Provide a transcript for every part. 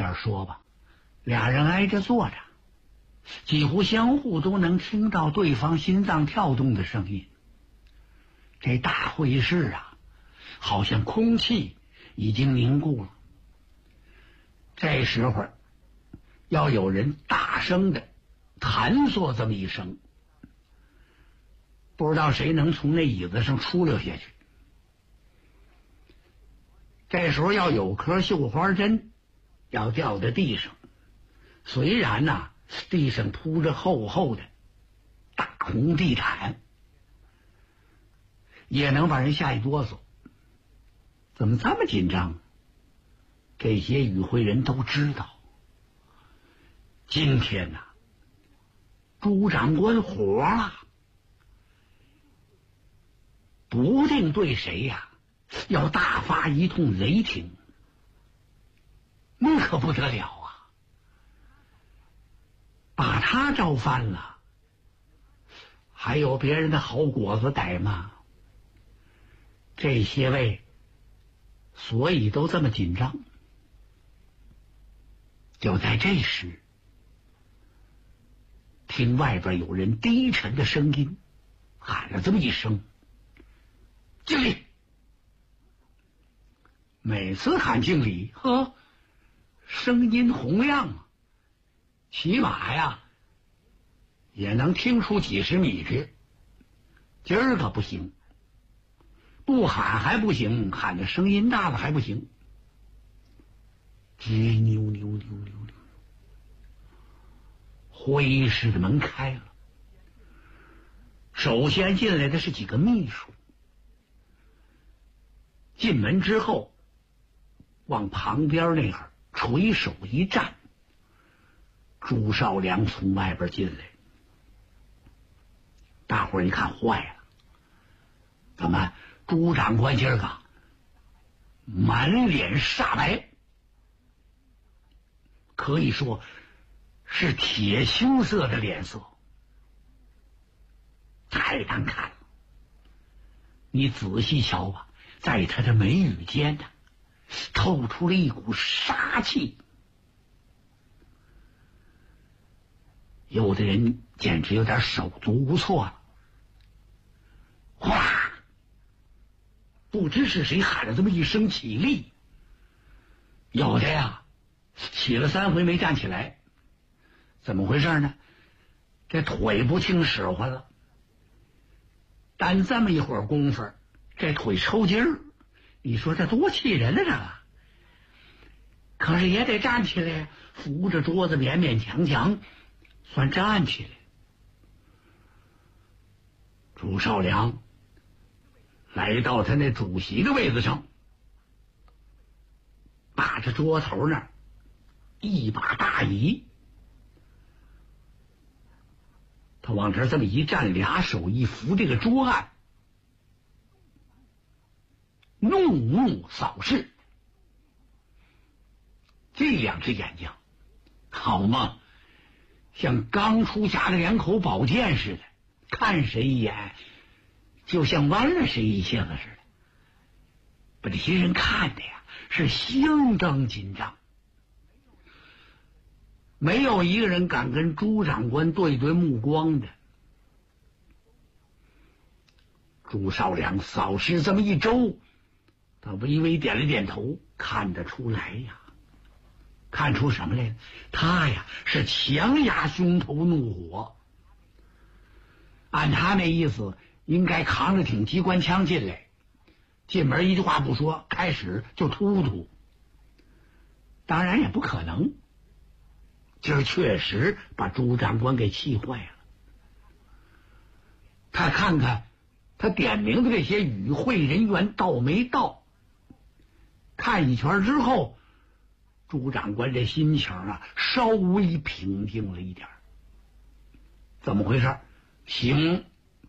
点说吧，俩人挨着坐着，几乎相互都能听到对方心脏跳动的声音。这大会议室啊，好像空气已经凝固了。这时候要有人大声的弹唆这么一声，不知道谁能从那椅子上出溜下去。这时候要有颗绣花针要掉在地上，虽然呐，地上铺着厚厚的大红地毯，也能把人吓一哆嗦。怎么这么紧张？这些与会人都知道，今天呐，朱长官火了，不定对谁呀，要大发一通雷霆，那可不得了啊！把他招翻了，还有别人的好果子逮吗？这些位所以都这么紧张。就在这时，听外边有人低沉的声音喊了这么一声：“敬礼！”每次喊敬礼，声音洪亮啊，起码呀也能听出几十米去。今儿可不行，不喊还不行，喊的声音大了还不行。吱扭扭扭扭扭，会议室的门开了。首先进来的是几个秘书，进门之后往旁边那儿垂手一站，朱绍良从外边进来。大伙儿一看坏了，怎么朱长官今儿个满脸煞白，可以说是铁青色的脸色，太难看了。你仔细瞧吧，在他的眉宇间呢，透出了一股杀气。有的人简直有点手足无措了。哗！不知是谁喊了这么一声起立，有的呀起了3回没站起来。怎么回事呢？这腿不听使唤了。但这么一会儿功夫，这腿抽筋儿，你说这多气人啊！这个可是也得站起来，扶着桌子勉勉强强算站起来。朱绍良来到他那主席的位子上，把这桌头那儿一把大椅，他往这这么一站，俩手一扶这个桌案，怒目扫视。这2只眼睛好吗？像刚出匣的2口宝剑似的，看谁一眼就像剜了谁一下子似的，把这些人看的呀是相当紧张。没有一个人敢跟朱长官对目光的。朱绍良扫视这么一周，他微微点了点头，看得出来呀，看出什么来了？他呀是强压胸头怒火，按他那意思，应该扛着挺机关枪进来，进门一句话不说，开始就突。当然也不可能。今儿确实把朱长官给气坏了。他看看他点名的这些与会人员到没到，看一圈之后，朱长官这心情啊稍微平静了一点。怎么回事？行，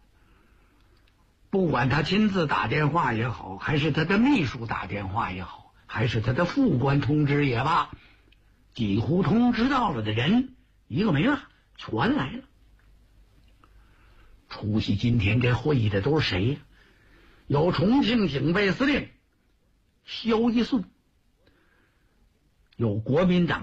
不管他亲自打电话也好，还是他的秘书打电话也好，还是他的副官通知也罢，几乎通知到了的人一个没落，全来了。出席今天这会议的都是谁呀？有重庆警备司令萧一顺，有国民党